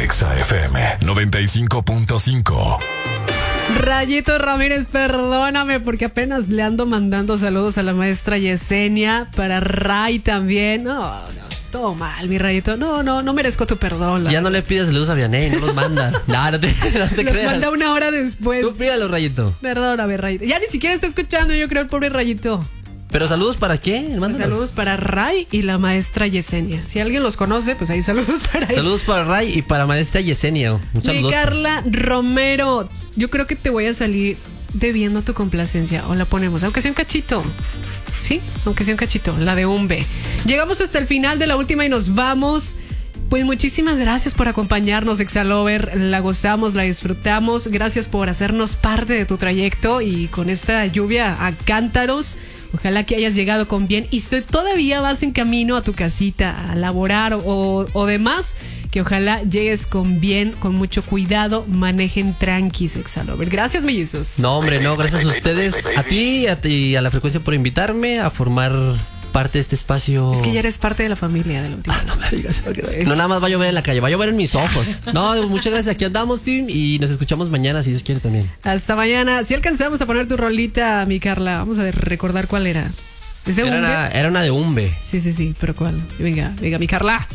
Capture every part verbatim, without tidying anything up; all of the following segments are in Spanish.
Exa F M noventa y cinco punto cinco. Rayito Ramírez, perdóname porque apenas le ando mandando saludos a la maestra Yesenia, para Ray también. No, no, todo mal, mi Rayito. No, no, no merezco tu perdón. Ya no le pidas saludos a Vianey, no los manda. No, no te, no te los creas. manda una hora después. Tú pídalo, Rayito. Perdóname, Rayito. Ya ni siquiera está escuchando, yo creo, el pobre Rayito. ¿Pero saludos para qué? Mándalos. Saludos para Ray y la maestra Yesenia. Si alguien los conoce, pues ahí saludos para Saludos para Ray y para maestra Yesenia. Un saludo. Y Carla Romero, yo creo que te voy a salir debiendo tu complacencia. O la ponemos, aunque sea un cachito. Sí, aunque sea un cachito, la de un B. Llegamos hasta el final de la última y nos vamos. Pues muchísimas gracias por acompañarnos, Exalover. La gozamos, la disfrutamos. Gracias por hacernos parte de tu trayecto. Y con esta lluvia a cántaros, ojalá que hayas llegado con bien. Y si todavía vas en camino a tu casita a laborar o, o demás, que ojalá llegues con bien, con mucho cuidado. Manejen tranquis, Exalover. Gracias, mellizos. No, hombre, no, gracias a ustedes, a ti, a ti, a la frecuencia por invitarme a formar parte de este espacio. Es que ya eres parte de la familia de la última. Ah, no me digas. No, nada más va a llover en la calle, va a llover en mis ojos. No, muchas gracias, aquí andamos, team, y nos escuchamos mañana, si Dios quiere también. Hasta mañana. Si alcanzamos a poner tu rolita, mi Carla, vamos a recordar cuál era. ¿Es de era, Umbe? una, era una de Umbe. Sí, sí, sí, pero ¿cuál? Venga, venga, mi Carla.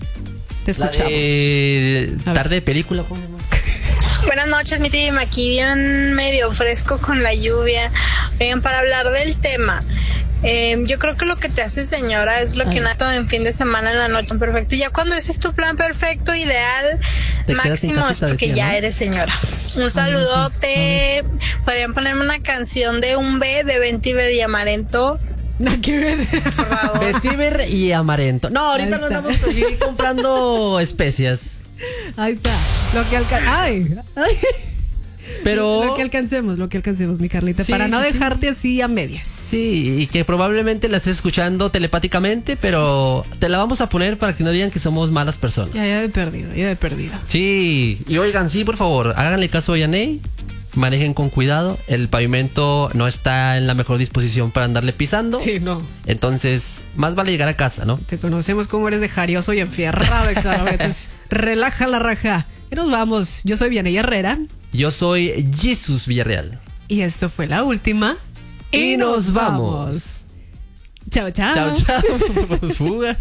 Te escuchamos. La de tarde de película, ¿cómo se llama? Buenas noches, mi team. Aquí bien medio fresco con la lluvia. Vengan, para hablar del tema. Eh, yo creo que lo que te hace señora es lo que nato en fin de semana en la noche perfecto. Y ya cuando ese es tu plan perfecto, ideal, máximo, es porque decía, ya ¿no? eres señora. Un saludote. Podrían ponerme una canción de un B de Ventiver y Amarento. Nada que ver. Por favor. Vetiver y Amarento. No, ahorita no andamos aquí comprando especias. Ahí está. Lo que alcanza. Ay, ay. Pero lo que alcancemos, lo que alcancemos, mi Carlita, sí, para no sí, dejarte sí. así a medias. Sí, y que probablemente la estés escuchando telepáticamente, pero te la vamos a poner para que no digan que somos malas personas. Ya, ya de perdido, ya de perdido. Sí, y oigan, sí, por favor, háganle caso a Yaney, manejen con cuidado, el pavimento no está en la mejor disposición para andarle pisando. Sí, no. Entonces, más vale llegar a casa, ¿no? Te conocemos como eres de jarioso y enfierrado, Exalover. Entonces, relaja la raja. Y nos vamos. Yo soy Vianey Herrera. Yo soy Jesús Villarreal. Y esto fue la última. Y, y nos, nos vamos. vamos. Chao, chao. Chao, chao. Fuga.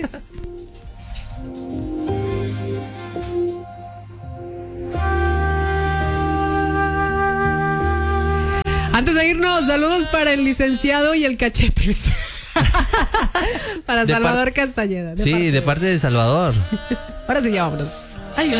Antes de irnos, saludos para el licenciado y el cachetes. Para de Salvador Castañeda. Sí, parte. de parte de Salvador. Ahora sí, ya vámonos.